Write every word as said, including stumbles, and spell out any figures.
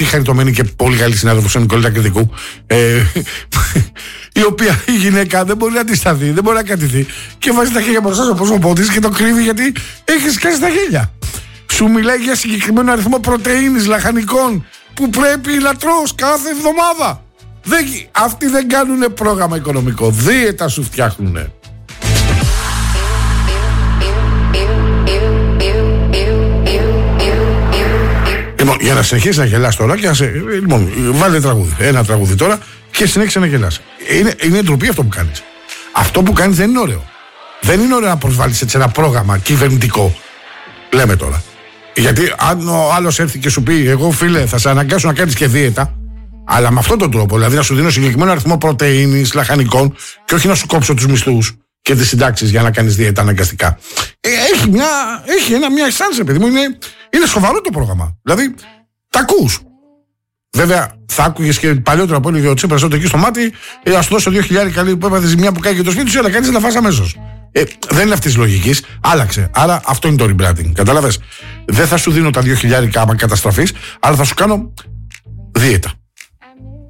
αυτή η χαριτωμένη και πολύ καλή συνάδελφος, ο Νικολίτα Κρητικού, ε, η οποία η γυναίκα δεν μπορεί να αντισταθεί, δεν μπορεί να κατηθεί και βάζει τα χέρια μπροστά στο πρόσωπό της και το κρύβει γιατί έχει σκάσει τα χέρια. Σου μιλάει για συγκεκριμένο αριθμό πρωτεΐνης, λαχανικών που πρέπει να τρως κάθε εβδομάδα. Δεν, αυτοί δεν κάνουν πρόγραμμα οικονομικό, δίαιτα σου φτιάχνουνε. Λοιπόν, για να συνεχίσει να γελάς τώρα και να σε... Λοιπόν, βάλε τραγούδι, ένα τραγούδι τώρα και συνέχισε να γελάς. Είναι, είναι ντροπή αυτό που κάνεις. Αυτό που κάνεις δεν είναι ωραίο. Δεν είναι ωραίο να προσβάλλεις έτσι ένα πρόγραμμα κυβερνητικό. Λέμε τώρα. Γιατί αν ο άλλος έρθει και σου πει, εγώ φίλε, θα σε αναγκάσω να κάνεις και δίαιτα, αλλά με αυτόν τον τρόπο, δηλαδή να σου δίνω συγκεκριμένο αριθμό πρωτεΐνης, λαχανικών, και όχι να σου κόψω τους μισθούς και τις συντάξεις για να κάνεις δίαιτα αναγκαστικά. Ε, έχει, μια, έχει ένα, μια αισθάνση, παιδί μου, είναι, είναι σοβαρό το πρόγραμμα. Δηλαδή, τα ακούς. Βέβαια, θα άκουγες και παλιότερα που έλεγε ο Τσίπρας τότε εκεί στο μάτι, ε, ας του δώσω δύο χιλιάδες καλή που έπαθε ζημιά που κάνει και το σπίτι σου, αλλά κάνεις να φας αμέσως. Ε, δεν είναι αυτής της λογικής. Άλλαξε. Άρα αυτό είναι το rebranding. Κατάλαβες. Δεν θα σου δίνω τα δύο χιλιάδες άμα καταστραφείς, αλλά θα σου κάνω δίαιτα.